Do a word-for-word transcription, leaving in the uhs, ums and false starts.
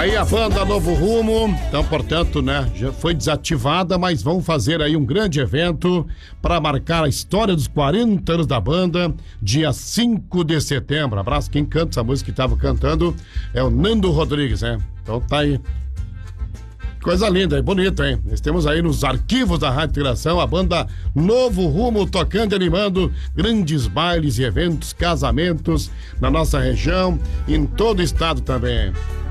Aí a banda Novo Rumo, então, portanto, né, já foi desativada, mas vão fazer aí um grande evento para marcar a história dos quarenta anos da banda, dia cinco de setembro. Abraço, quem canta essa música que estava cantando é o Nando Rodrigues, né? Então tá aí. Coisa linda e bonita, hein? Nós temos aí nos arquivos da Rádio Integração a banda Novo Rumo tocando e animando grandes bailes e eventos, casamentos na nossa região e em todo o estado também.